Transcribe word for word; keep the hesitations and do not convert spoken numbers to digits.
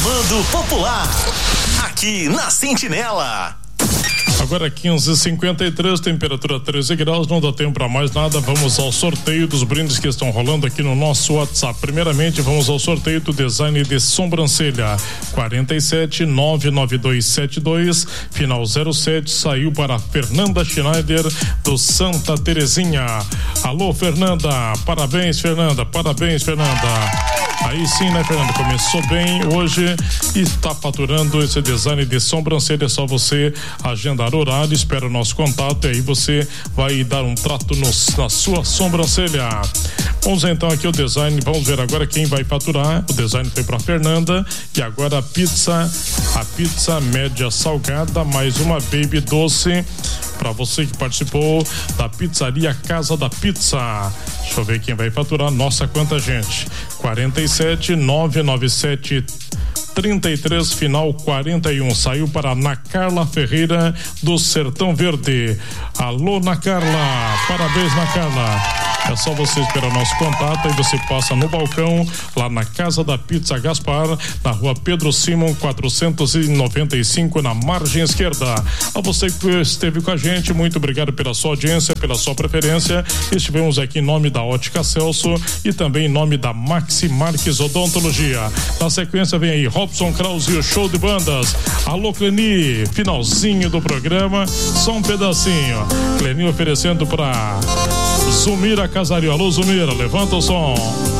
Comando Popular, aqui na Sentinela. Agora quinze e cinquenta e três, temperatura treze graus, não dá tempo para mais nada. Vamos ao sorteio dos brindes que estão rolando aqui no nosso WhatsApp. Primeiramente, vamos ao sorteio do design de sobrancelha. quarenta e sete, nove nove dois sete dois, final zero sete, saiu para Fernanda Schneider do Santa Terezinha. Alô, Fernanda, parabéns, Fernanda, parabéns, Fernanda. Aí sim, né, Fernanda? Começou bem hoje e está faturando esse design de sobrancelha. É só você agendar horário, espera o nosso contato e aí você vai dar um trato no, na sua sobrancelha. Vamos então aqui o design, vamos ver agora quem vai faturar. O design foi para Fernanda e agora a pizza, a pizza média salgada, mais uma baby doce para você que participou da pizzaria Casa da Pizza. Deixa eu ver quem vai faturar. Nossa, quanta gente. quarenta e sete, nove nove sete, trinta e três, final quarenta e um, saiu para Ana Carla Ferreira do Sertão Verde. Alô, Ana Carla, parabéns, Ana Carla. É só você esperar o nosso contato, aí você passa no balcão, lá na Casa da Pizza Gaspar, na rua Pedro Simon, quatrocentos e noventa e cinco, na margem esquerda. A você que esteve com a gente, muito obrigado pela sua audiência, pela sua preferência. Estivemos aqui em nome da Ótica Celso e também em nome da Maxi Marques Odontologia. Na sequência vem aí Robson Krause e o show de bandas. Alô, Cleni, finalzinho do programa, só um pedacinho. Cleni oferecendo para Zumira Casario. Alô, Zumira, levanta o som.